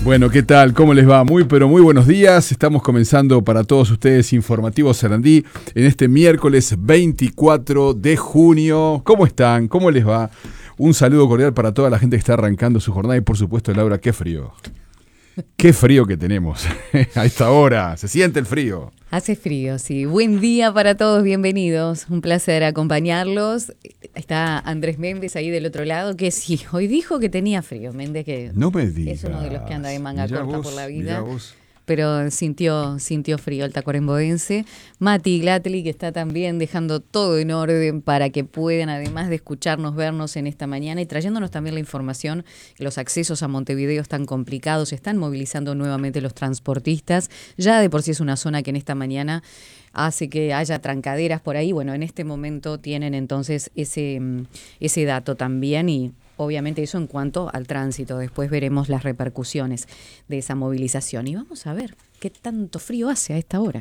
Bueno, ¿qué tal? ¿Cómo les va? Muy, pero muy buenos días. Estamos comenzando para todos ustedes Informativo Sarandí en este miércoles 24 de junio. ¿Cómo están? ¿Cómo les va? Un saludo cordial para toda la gente que está arrancando su jornada y por supuesto, Laura, qué frío. Qué frío que tenemos a esta hora. Se siente el frío. Hace frío, sí. Buen día para todos, bienvenidos. Un placer acompañarlos. Está Andrés Méndez ahí del otro lado, que sí, hoy dijo que tenía frío. Méndez, que no me digas. Es uno de los que anda de manga corta vos, por la vida. Vos. Pero sintió frío el tacuarembóense. Mati Glatli, que está también dejando todo en orden para que puedan, además de escucharnos, vernos en esta mañana y trayéndonos también la información. Los accesos a Montevideo están complicados, se están movilizando nuevamente los transportistas. Ya de por sí es una zona que en esta mañana hace que haya trancaderas por ahí. Bueno, en este momento tienen entonces ese dato también y obviamente eso en cuanto al tránsito. Después veremos las repercusiones de esa movilización. Y vamos a ver qué tanto frío hace a esta hora.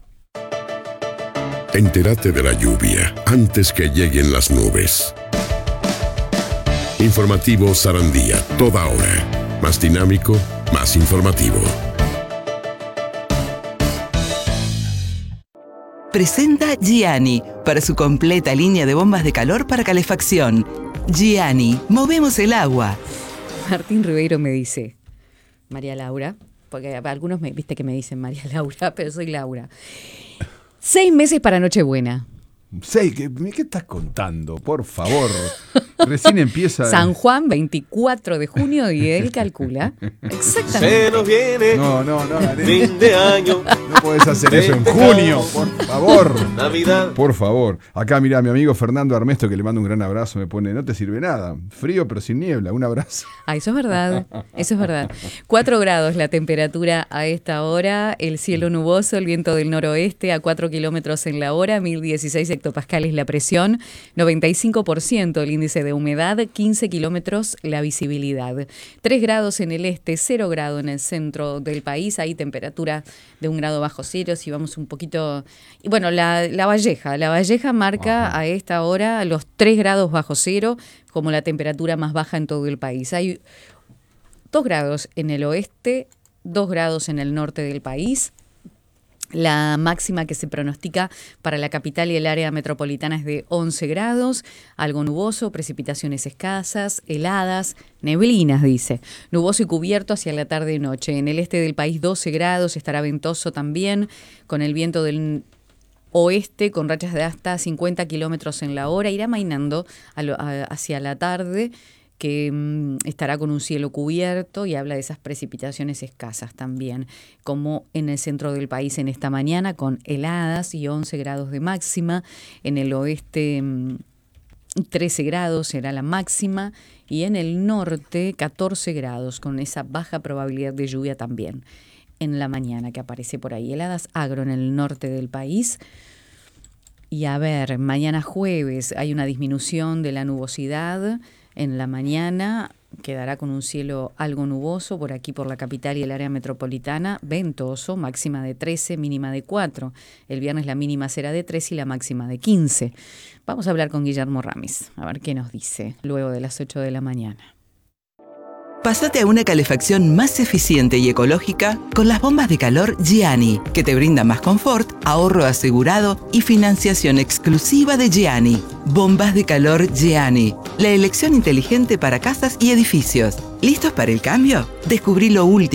Entérate de la lluvia antes que lleguen las nubes. Informativo Sarandía, toda hora. Más dinámico, más informativo. Presenta Gianni para su completa línea de bombas de calor para calefacción. Gianni, movemos el agua. Martín Ribeiro me dice, María Laura, porque algunos viste que me dicen María Laura, pero soy Laura. 6 meses para Nochebuena. ¿Qué estás contando? Por favor. Recién empieza. San Juan, 24 de junio, y él calcula. Exactamente. Se nos viene. No. Fin de año. No podés hacer eso en junio, por favor. Navidad. Por favor. Acá, mirá, mi amigo Fernando Armesto, que le mando un gran abrazo, me pone, no te sirve nada. Frío, pero sin niebla. Un abrazo. Ah, eso es verdad. 4 grados la temperatura a esta hora. El cielo nuboso, el viento del noroeste a 4 kilómetros en la hora, 1016 hectopascales la presión, 95% el índice de humedad, 15 kilómetros la visibilidad. 3 grados en el este, 0 grado en el centro del país. Hay temperatura de 1 grado bajo cero. Si vamos un poquito. Y bueno, la Valleja marca a esta hora los 3 grados bajo cero como la temperatura más baja en todo el país. Hay 2 grados en el oeste, 2 grados en el norte del país. La máxima que se pronostica para la capital y el área metropolitana es de 11 grados, algo nuboso, precipitaciones escasas, heladas, neblinas, dice. Nuboso y cubierto hacia la tarde y noche. En el este del país 12 grados, estará ventoso también, con el viento del oeste con rachas de hasta 50 kilómetros en la hora. Irá amainando hacia la tarde, que estará con un cielo cubierto y habla de esas precipitaciones escasas también, como en el centro del país en esta mañana, con heladas y 11 grados de máxima. En el oeste 13 grados será la máxima y en el norte 14 grados, con esa baja probabilidad de lluvia también en la mañana que aparece por ahí. Heladas agro en el norte del país. Y a ver, mañana jueves hay una disminución de la nubosidad. En la mañana quedará con un cielo algo nuboso por aquí, por la capital y el área metropolitana, ventoso, máxima de 13, mínima de 4. El viernes la mínima será de 3 y la máxima de 15. Vamos a hablar con Guillermo Ramis, a ver qué nos dice luego de las 8 de la mañana. Pásate a una calefacción más eficiente y ecológica con las bombas de calor Gianni, que te brinda más confort, ahorro asegurado y financiación exclusiva de Gianni. Bombas de calor Gianni, la elección inteligente para casas y edificios. ¿Listos para el cambio? Descubrí lo último